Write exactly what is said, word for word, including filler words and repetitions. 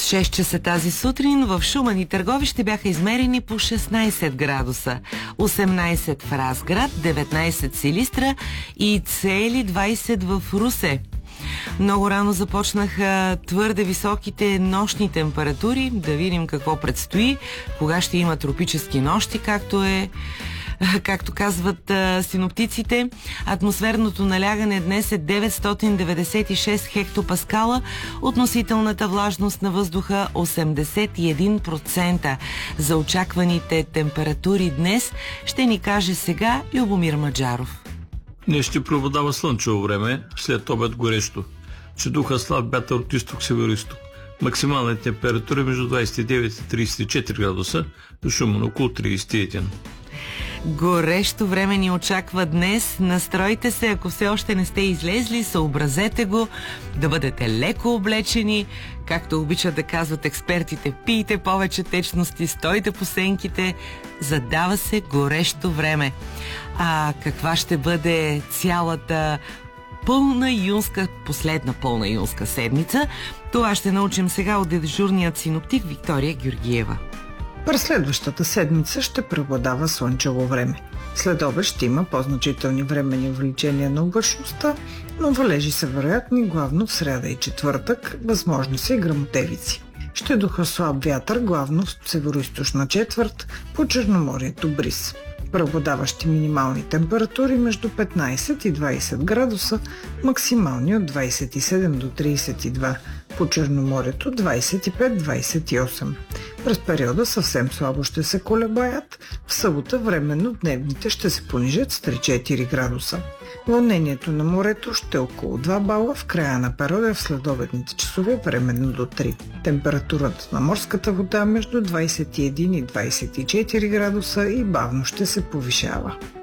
шест часа тази сутрин в Шумен и Търговище бяха измерени по шестнайсет градуса, осемнайсет в Разград, деветнайсет в Силистра и цели двайсет в Русе. Много рано започнаха твърде високите нощни температури. Да видим какво предстои, кога ще има тропически нощи, както е както казват а, синоптиците. Атмосферното налягане днес е деветстотин деветдесет и шест хектопаскала, относителната влажност на въздуха осемдесет и един процента. За очакваните температури днес ще ни каже сега Любомир Маджаров. Днес ще преобладава слънчево време, след обед горещо. Ще духа слаб вятър от изток-североизток. Максимална температура между двайсет и девет и трийсет и четири градуса, до Шумен около трийсет и един. Горещо време ни очаква днес. Настройте се, ако все още не сте излезли, съобразете го, да бъдете леко облечени. Както обичат да казват експертите, пийте повече течности, стойте по сенките. Задава се горещо време. А каква ще бъде цялата пълна юнска, последна пълна юнска седмица, това ще научим сега от дежурният синоптик Виктория Георгиева. През следващата седмица ще преобладава слънчево време. След обед ще има по-значителни временни увеличения на облачността, но валежи са вероятни главно в сряда и четвъртък, възможни са и гръмотевици. Ще духа слаб вятър, главно в североизточна четвърт, по Черноморието бриз. Преобладаващи минимални температури между петнайсет и двайсет градуса, максимални от двайсет и седем до трийсет и два, по Черноморието двайсет и пет до двайсет и осем. През периода съвсем слабо ще се колебаят, в събота временно дневните ще се понижат с три-четири градуса. Вълнението на морето ще е около два бала, в края на периода в следобедните часове временно до три. Температурата на морската вода между двайсет и един и двайсет и четири градуса и бавно ще се повишава.